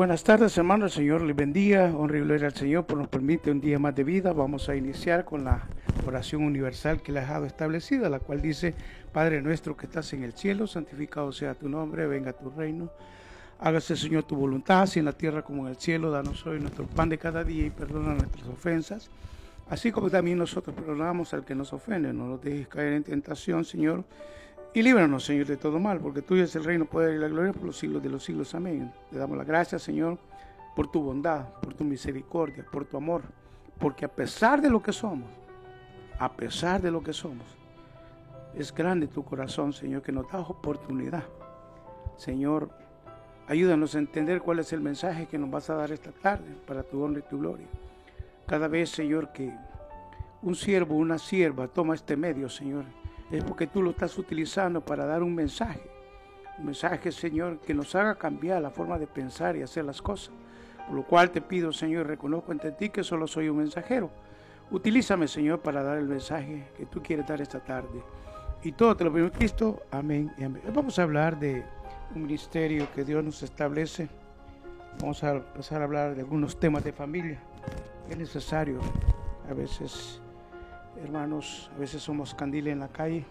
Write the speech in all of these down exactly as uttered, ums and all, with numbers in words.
Buenas tardes, hermanos. El Señor les bendiga. Honra y gloria al Señor por nos permite un día más de vida. Vamos a iniciar con la oración universal que le ha dejado establecida, la cual dice: Padre nuestro que estás en el cielo, santificado sea tu nombre, venga tu reino. Hágase, Señor, tu voluntad, así en la tierra como en el cielo. Danos hoy nuestro pan de cada día y perdona nuestras ofensas, así como también nosotros perdonamos al que nos ofende. No nos dejes caer en tentación, Señor, y líbranos, Señor, de todo mal, porque tuyo es el reino, poder y la gloria por los siglos de los siglos. Amén. Te damos las gracias, Señor, por tu bondad, por tu misericordia, por tu amor, porque a pesar de lo que somos, a pesar de lo que somos, es grande tu corazón, Señor, que nos da oportunidad. Señor, ayúdanos a entender cuál es el mensaje que nos vas a dar esta tarde para tu honra y tu gloria. Cada vez, Señor, que un siervo o una sierva toma este medio, Señor, es porque tú lo estás utilizando para dar un mensaje. Un mensaje, Señor, que nos haga cambiar la forma de pensar y hacer las cosas. Por lo cual te pido, Señor, reconozco ante ti que solo soy un mensajero. Utilízame, Señor, para dar el mensaje que tú quieres dar esta tarde. Y todo te lo pido en Cristo. Amén y amén. Vamos a hablar de un ministerio que Dios nos establece. Vamos a empezar a hablar de algunos temas de familia. Es necesario. A veces, hermanos, a veces somos candiles en la calle.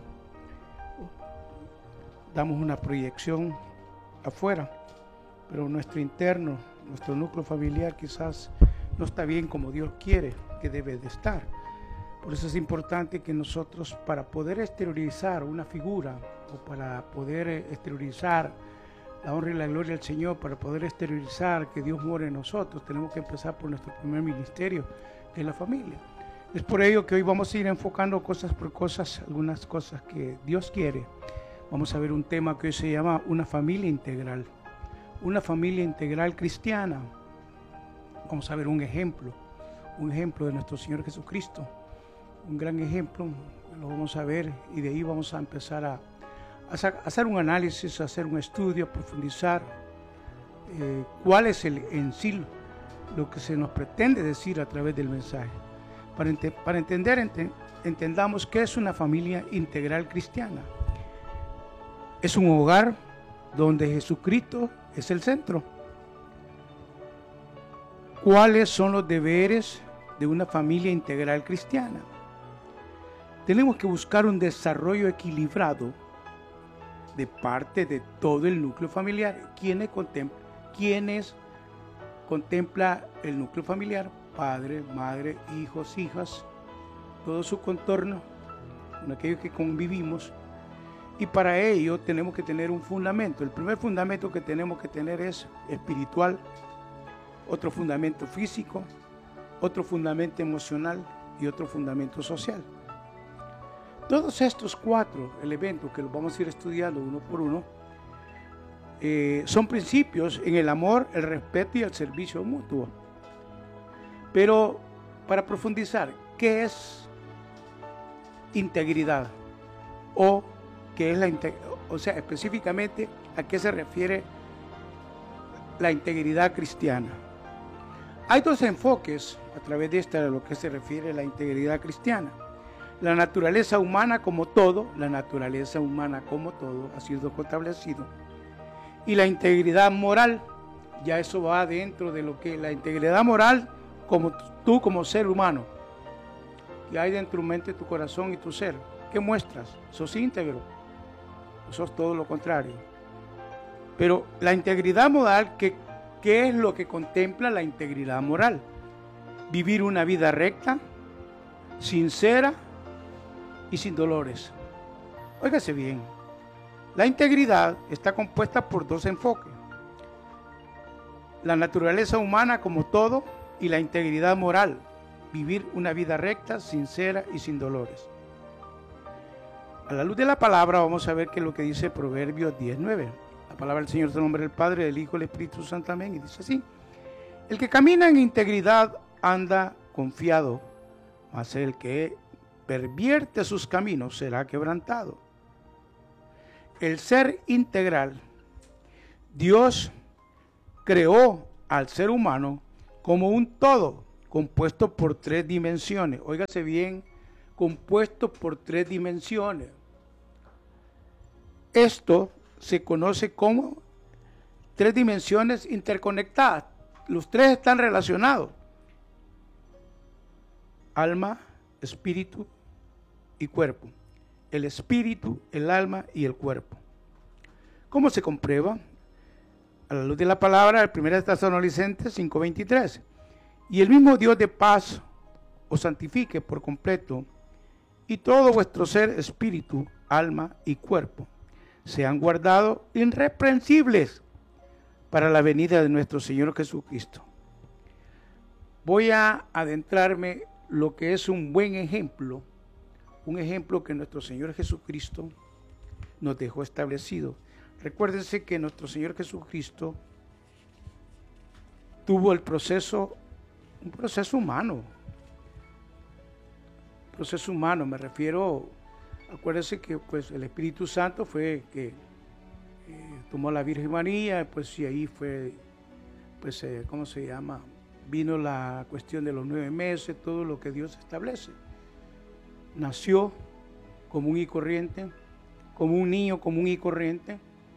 Damos una proyección afuera, pero nuestro interno, nuestro núcleo familiar quizás no está bien como Dios quiere que debe de estar. Por eso es importante que nosotros, para poder exteriorizar una figura o para poder exteriorizar la honra y la gloria del Señor, para poder exteriorizar que Dios mora en nosotros, tenemos que empezar por nuestro primer ministerio, que es la familia. Es por ello que hoy vamos a ir enfocando cosas por cosas, algunas cosas que Dios quiere. Vamos a ver un tema que hoy se llama una familia integral, una familia integral cristiana. Vamos a ver un ejemplo, un ejemplo de nuestro Señor Jesucristo, un gran ejemplo, lo vamos a ver y de ahí vamos a empezar a, a hacer un análisis, a hacer un estudio, a profundizar eh, cuál es el, en sí lo que se nos pretende decir a través del mensaje. Para, ente, para entender, ente, entendamos qué es una familia integral cristiana. Es un hogar donde Jesucristo es el centro. ¿Cuáles son los deberes de una familia integral cristiana? Tenemos que buscar un desarrollo equilibrado de parte de todo el núcleo familiar. ¿Quiénes contempla, ¿Quiénes contempla el núcleo familiar? Padre, madre, hijos, hijas, todo su contorno, con aquellos que convivimos. Y para ello tenemos que tener un fundamento. El primer fundamento que tenemos que tener es espiritual, otro fundamento físico, otro fundamento emocional y otro fundamento social. Todos estos cuatro elementos que los vamos a ir estudiando uno por uno eh, son principios en el amor, el respeto y el servicio mutuo. Pero para profundizar, ¿qué es integridad? O qué es la integridad, o sea, específicamente a qué se refiere la integridad cristiana. Hay dos enfoques a través de esta a lo que se refiere a la integridad cristiana. La naturaleza humana como todo, la naturaleza humana como todo ha sido establecido. Y la integridad moral, ya eso va dentro de lo que la integridad moral como tú como ser humano, que hay dentro de tu mente, tu corazón y tu ser. ¿Qué muestras? ¿Sos íntegro? ¿O sos todo lo contrario? Pero la integridad moral, ¿qué, qué es lo que contempla la integridad moral? Vivir una vida recta, sincera y sin dolores. Óigase bien, la integridad está compuesta por dos enfoques: la naturaleza humana como todo y la integridad moral, vivir una vida recta, sincera y sin dolores. A la luz de la palabra vamos a ver qué es lo que dice Proverbios diez nueve. La palabra del Señor es el nombre del Padre, del Hijo y del Espíritu Santo. Amén. Y dice así: el que camina en integridad anda confiado, mas el que pervierte sus caminos será quebrantado. El ser integral. Dios creó al ser humano como un todo, compuesto por tres dimensiones. Óigase bien, compuesto por tres dimensiones. Esto se conoce como tres dimensiones interconectadas. Los tres están relacionados. Alma, espíritu y cuerpo. El espíritu, el alma y el cuerpo. ¿Cómo se comprueba? A la luz de la palabra, el primero Tesalonicenses cinco veintitrés. Y el mismo Dios de paz os santifique por completo, y todo vuestro ser, espíritu, alma y cuerpo, sean guardados irreprensibles para la venida de nuestro Señor Jesucristo. Voy a adentrarme lo que es un buen ejemplo, un ejemplo que nuestro Señor Jesucristo nos dejó establecido. Recuérdense que nuestro Señor Jesucristo tuvo el proceso, un proceso humano, proceso humano, me refiero, acuérdense que pues el Espíritu Santo fue que eh, tomó a la Virgen María, pues y ahí fue, pues, eh, ¿cómo se llama? Vino la cuestión de los nueve meses, todo lo que Dios establece. Nació común y corriente, como un niño común y corriente,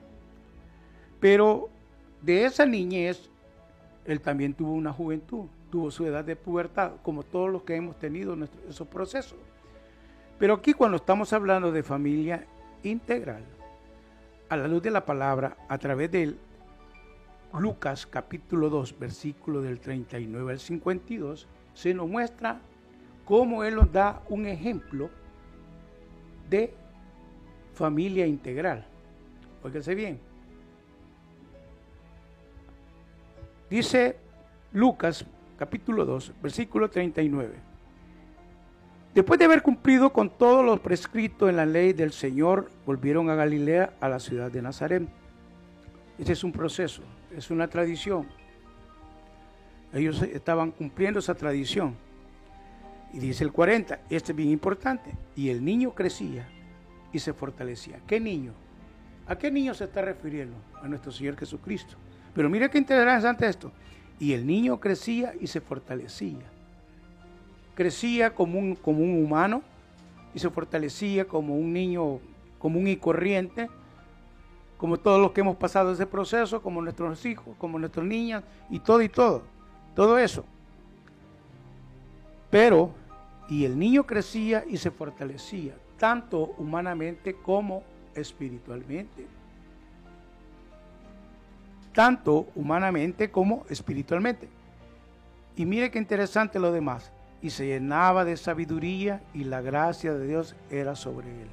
pero de esa niñez, él también tuvo una juventud, tuvo su edad de pubertad, como todos los que hemos tenido nuestro, esos procesos. Pero aquí cuando estamos hablando de familia integral, a la luz de la palabra, a través del Lucas capítulo dos, versículo del treinta y nueve al cincuenta y dos, se nos muestra cómo Él nos da un ejemplo de familia integral. Óigase bien. Dice Lucas capítulo dos, versículo treinta y nueve. Después de haber cumplido con todos los prescritos en la ley del Señor, volvieron a Galilea, a la ciudad de Nazaret. Este es un proceso, es una tradición. Ellos estaban cumpliendo esa tradición. Y dice el cuarenta, este es bien importante. Y el niño crecía y se fortalecía. ¿Qué niño? ¿A qué niño se está refiriendo? A nuestro Señor Jesucristo. Pero mira qué interesante esto. Y el niño crecía y se fortalecía. Crecía como un, como un humano y se fortalecía como un niño común y corriente, como todos los que hemos pasado ese proceso, como nuestros hijos, como nuestras niñas, y todo y todo, todo eso. Pero, y el niño crecía y se fortalecía, tanto humanamente como espiritualmente. Tanto humanamente como espiritualmente. Y mire qué interesante lo demás. Y se llenaba de sabiduría y la gracia de Dios era sobre él.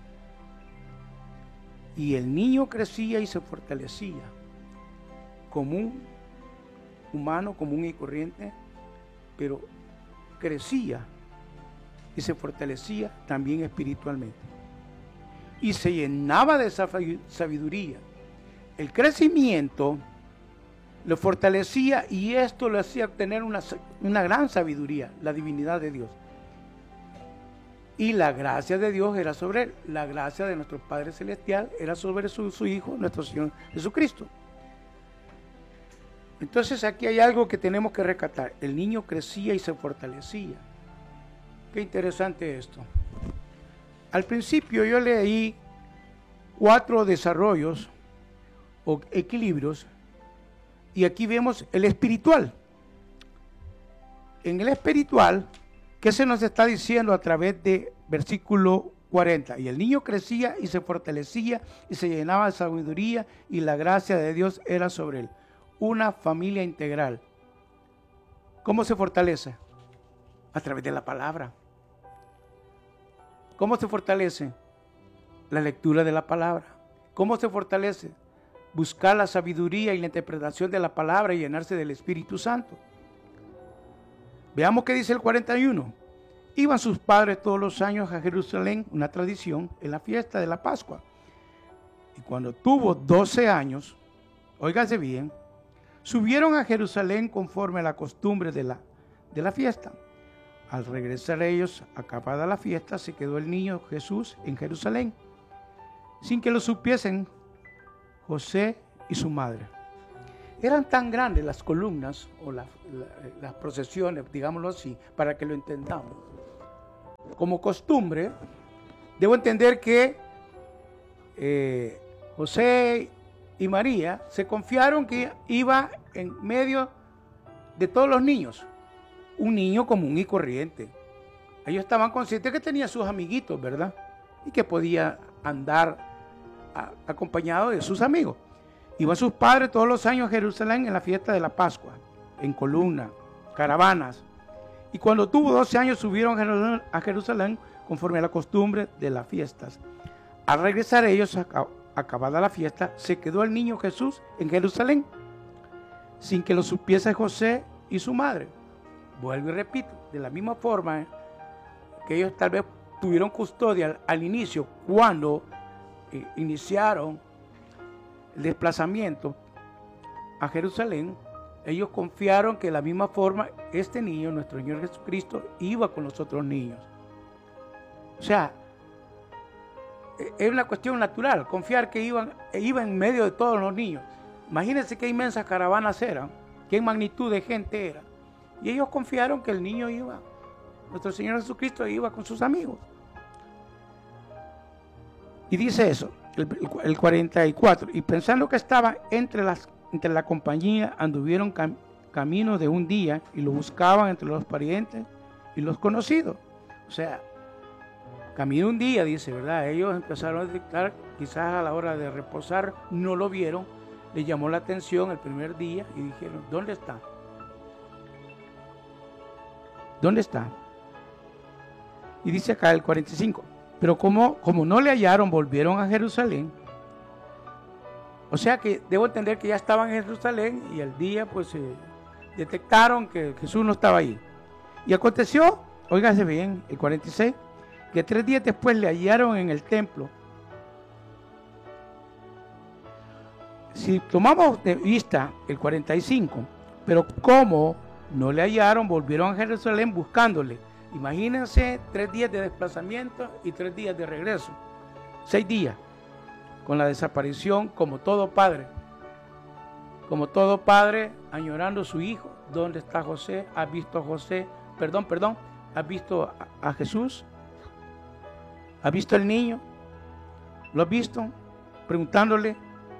Y el niño crecía y se fortalecía, común, humano, común y corriente, pero crecía y se fortalecía también espiritualmente. Y se llenaba de esa sabiduría. El crecimiento lo fortalecía y esto le hacía obtener una, una gran sabiduría, la divinidad de Dios. Y la gracia de Dios era sobre él, la gracia de nuestro Padre Celestial era sobre su, su Hijo, nuestro Señor Jesucristo. Entonces aquí hay algo que tenemos que rescatar. El niño crecía y se fortalecía. Qué interesante esto. Al principio yo leí cuatro desarrollos o equilibrios. Y aquí vemos el espiritual. En el espiritual, ¿qué se nos está diciendo a través de versículo cuarenta? Y el niño crecía y se fortalecía y se llenaba de sabiduría y la gracia de Dios era sobre él. Una familia integral. ¿Cómo se fortalece? A través de la palabra. ¿Cómo se fortalece? La lectura de la palabra. ¿Cómo se fortalece? Buscar la sabiduría y la interpretación de la palabra y llenarse del Espíritu Santo. Veamos qué dice el cuarenta y uno. Iban sus padres todos los años a Jerusalén, una tradición, en la fiesta de la Pascua. Y cuando tuvo doce años, óigase bien, subieron a Jerusalén conforme a la costumbre de la, de la fiesta. Al regresar ellos, acabada la fiesta, se quedó el niño Jesús en Jerusalén, sin que lo supiesen José y su madre. Eran tan grandes las columnas o la, la, las procesiones, digámoslo así, para que lo entendamos. Como costumbre, debo entender que eh, José y María se confiaron que iba en medio de todos los niños, un niño común y corriente. Ellos estaban conscientes que tenía sus amiguitos, ¿verdad? Y que podía andar a, acompañado de sus amigos. Iban sus padres todos los años a Jerusalén en la fiesta de la Pascua, en columna, caravanas. Y cuando tuvo doce años subieron a Jerusalén conforme a la costumbre de las fiestas. Al regresar ellos, acabada la fiesta, se quedó el niño Jesús en Jerusalén, sin que lo supiese José y su madre. Vuelvo y repito, de la misma forma, ¿eh? que ellos tal vez tuvieron custodia al, al inicio, cuando eh, iniciaron el desplazamiento a Jerusalén, ellos confiaron que de la misma forma este niño, nuestro Señor Jesucristo, iba con los otros niños. O sea, es una cuestión natural, confiar que iban, iba en medio de todos los niños. Imagínense qué inmensas caravanas eran, qué magnitud de gente era. Y ellos confiaron que el niño iba, nuestro Señor Jesucristo iba con sus amigos. Y dice eso, el, el cuarenta y cuatro, y pensando que estaba entre, las, entre la compañía, anduvieron cam, camino de un día y lo buscaban entre los parientes y los conocidos. O sea, camino un día, dice, ¿verdad? Ellos empezaron a detectar, quizás a la hora de reposar, no lo vieron, les llamó la atención el primer día y dijeron, ¿dónde está? ¿Dónde está? Y dice acá el cuarenta y cinco, pero como, como no le hallaron, volvieron a Jerusalén. O sea que debo entender que ya estaban en Jerusalén y al día pues eh, detectaron que Jesús no estaba ahí. Y aconteció, óigase bien, el cuarenta y seis, que tres días después le hallaron en el templo. Si tomamos de vista el cuarenta y cinco, pero como no le hallaron, volvieron a Jerusalén buscándole. Imagínense tres días de desplazamiento y tres días de regreso. Seis días con la desaparición, como todo padre. Como todo padre añorando a su hijo. ¿Dónde está José? ¿Has visto a José? Perdón, perdón. ¿Has visto a, a Jesús? ¿Has visto al niño? ¿Lo has visto? Preguntándole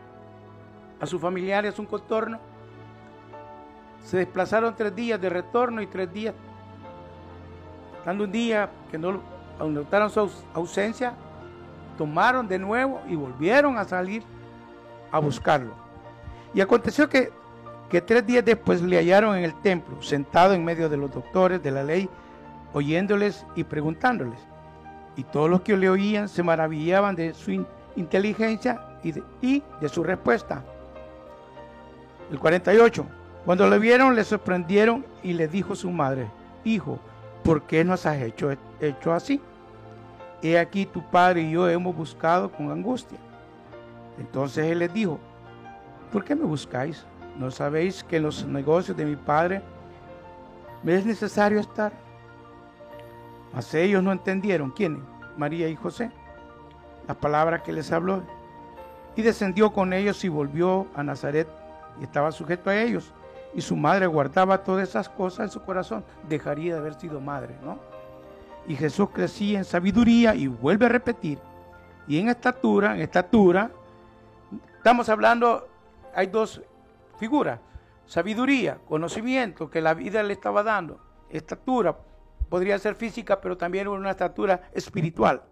a sus familiares, a su contorno. Se desplazaron tres días de retorno y tres días, dando un día que no notaron su ausencia, tomaron de nuevo y volvieron a salir a buscarlo. Y aconteció que, que tres días después le hallaron en el templo, sentado en medio de los doctores de la ley, oyéndoles y preguntándoles. Y todos los que le oían se maravillaban de su in- inteligencia y de, y de su respuesta. El cuarenta y ocho. Cuando lo vieron, le sorprendieron y le dijo su madre, hijo, ¿por qué nos has hecho, hecho así? He aquí tu padre y yo hemos buscado con angustia. Entonces él les dijo, ¿por qué me buscáis? ¿No sabéis que en los negocios de mi padre me es necesario estar? Mas ellos no entendieron, ¿quiénes? María y José, las palabras que les habló. Y descendió con ellos y volvió a Nazaret y estaba sujeto a ellos. Y su madre guardaba todas esas cosas en su corazón. Dejaría de haber sido madre, ¿no? Y Jesús crecía en sabiduría, y vuelve a repetir, y en estatura, en estatura, estamos hablando, hay dos figuras, sabiduría, conocimiento que la vida le estaba dando, estatura, podría ser física, pero también una estatura espiritual,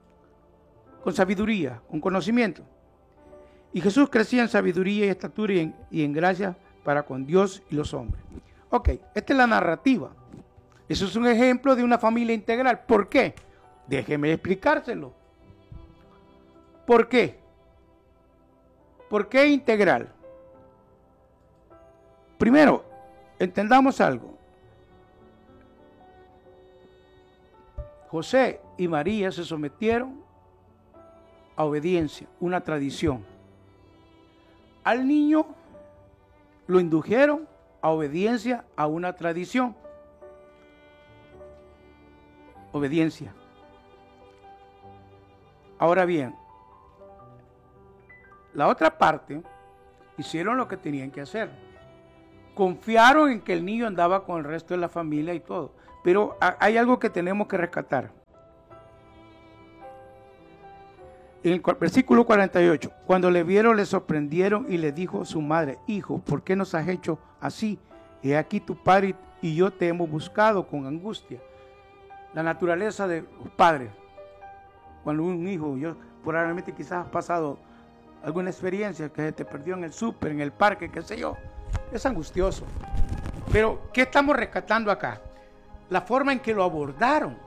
con sabiduría, con conocimiento. Y Jesús crecía en sabiduría y estatura y en, y en gracia para con Dios y los hombres. Ok, esta es la narrativa. Eso es un ejemplo de una familia integral. ¿Por qué? Déjeme explicárselo. ¿Por qué? ¿Por qué integral? Primero, entendamos algo. José y María se sometieron a obediencia, una tradición. Al niño lo indujeron a obediencia a una tradición. Obediencia. Ahora bien, la otra parte hicieron lo que tenían que hacer. Confiaron en que el niño andaba con el resto de la familia y todo. Pero hay algo que tenemos que rescatar. En el versículo cuarenta y ocho, cuando le vieron, le sorprendieron y le dijo su madre: hijo, ¿por qué nos has hecho así? He aquí tu padre y yo te hemos buscado con angustia. La naturaleza de los padres. Cuando un hijo, yo probablemente quizás has pasado alguna experiencia que te perdió en el súper, en el parque, qué sé yo, es angustioso. Pero, ¿qué estamos rescatando acá? La forma en que lo abordaron.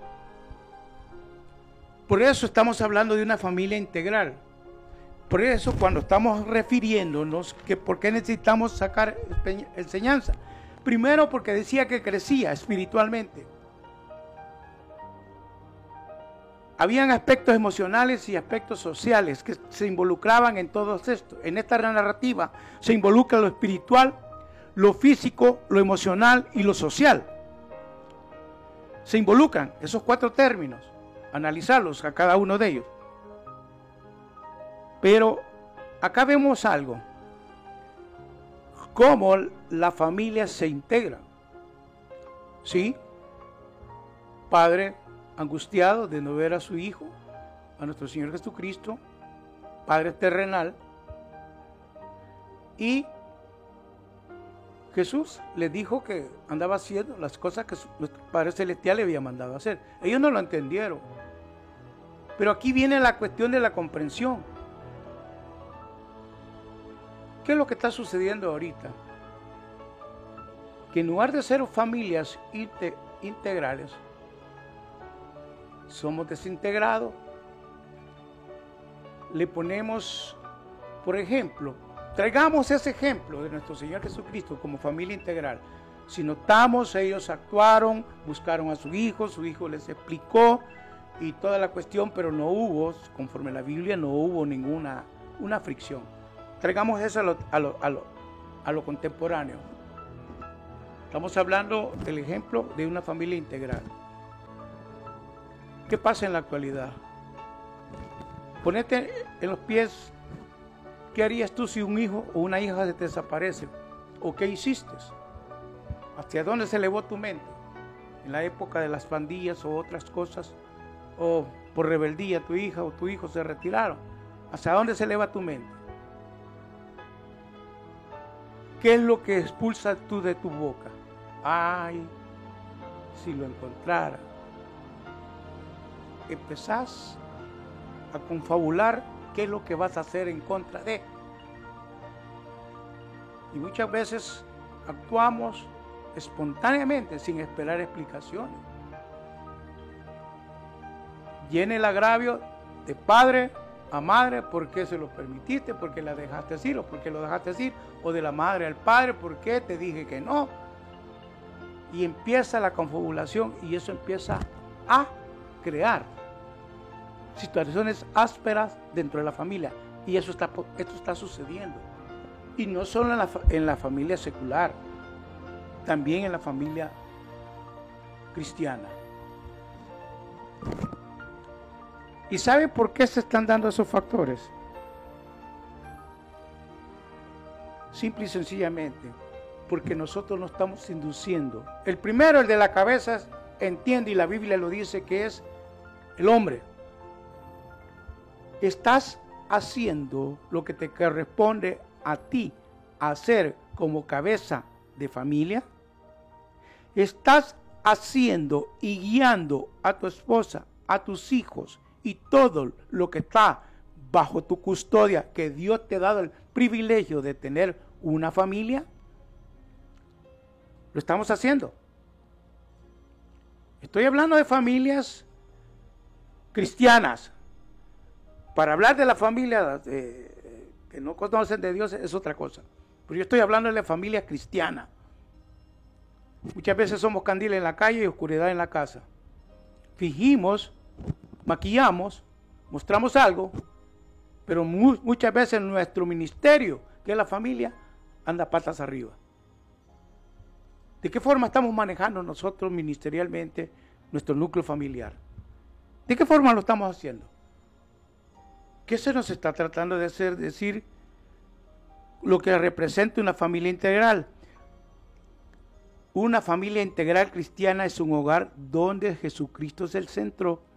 Por eso estamos hablando de una familia integral. Por eso cuando estamos refiriéndonos que por qué necesitamos sacar enseñanza. Primero porque decía que crecía espiritualmente. Habían aspectos emocionales y aspectos sociales que se involucraban en todo esto. En esta narrativa se involucra lo espiritual, lo físico, lo emocional y lo social. Se involucran esos cuatro términos, analizarlos a cada uno de ellos. Pero acá vemos algo, cómo la familia se integra. ¿Sí? Padre angustiado de no ver a su Hijo, a nuestro Señor Jesucristo, Padre terrenal, y Jesús les dijo que andaba haciendo las cosas que nuestro Padre Celestial le había mandado a hacer. Ellos no lo entendieron. Pero aquí viene la cuestión de la comprensión. ¿Qué es lo que está sucediendo ahorita? Que en lugar de ser familias integrales, somos desintegrados. Le ponemos, por ejemplo, traigamos ese ejemplo de nuestro Señor Jesucristo como familia integral. Si notamos, ellos actuaron, buscaron a su Hijo, su Hijo les explicó y toda la cuestión, pero no hubo, conforme a la Biblia, no hubo ninguna una fricción. Traigamos eso a lo, a lo, a lo, a lo contemporáneo. Estamos hablando del ejemplo de una familia integral. ¿Qué pasa en la actualidad? Ponete en los pies. ¿Qué harías tú si un hijo o una hija se te desaparece? ¿O qué hiciste? ¿Hacia dónde se elevó tu mente? ¿En la época de las pandillas o otras cosas? ¿O por rebeldía tu hija o tu hijo se retiraron? ¿Hacia dónde se eleva tu mente? ¿Qué es lo que expulsas tú de tu boca? Ay, si lo encontrara. Empezás a confabular qué es lo que vas a hacer en contra de. Y muchas veces actuamos espontáneamente sin esperar explicaciones. Viene el agravio de padre a madre, ¿por qué se lo permitiste? ¿Por qué la dejaste decir? ¿O por qué lo dejaste decir? O de la madre al padre, ¿por qué te dije que no? Y empieza la confabulación y eso empieza a crear situaciones ásperas dentro de la familia. Y eso está, esto está sucediendo. Y no solo en la, en la familia secular, también en la familia cristiana. ¿Y sabe por qué se están dando esos factores? Simple y sencillamente, porque nosotros nos estamos induciendo. El primero, el de la cabeza, entiende, y la Biblia lo dice, que es el hombre. Estás haciendo lo que te corresponde a ti hacer como cabeza de familia. Estás haciendo y guiando a tu esposa, a tus hijos y todo lo que está bajo tu custodia, que Dios te ha dado el privilegio de tener una familia. Lo estamos haciendo. Estoy hablando de familias cristianas. Para hablar de la familia eh, que no conocen de Dios es otra cosa. Pero yo estoy hablando de la familia cristiana. Muchas veces somos candiles en la calle y oscuridad en la casa. Fingimos, maquillamos, mostramos algo, pero mu muchas veces nuestro ministerio, que es la familia, anda patas arriba. ¿De qué forma estamos manejando nosotros ministerialmente nuestro núcleo familiar? ¿De qué forma lo estamos haciendo? ¿Qué se nos está tratando de hacer? Decir lo que representa una familia integral. Una familia integral cristiana es un hogar donde Jesucristo es el centro